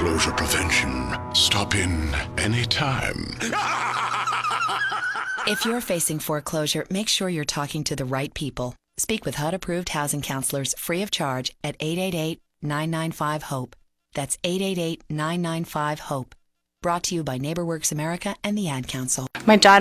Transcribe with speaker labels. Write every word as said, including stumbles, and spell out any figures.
Speaker 1: Foreclosure prevention. Stop in anytime.
Speaker 2: If you're facing foreclosure, make sure you're talking to the right people. Speak with H U D-approved housing counselors free of charge at eight eight eight, nine nine five, HOPE. That's eight eight eight, nine nine five, HOPE. Brought to you by NeighborWorks America and the Ad Council.
Speaker 3: My daughter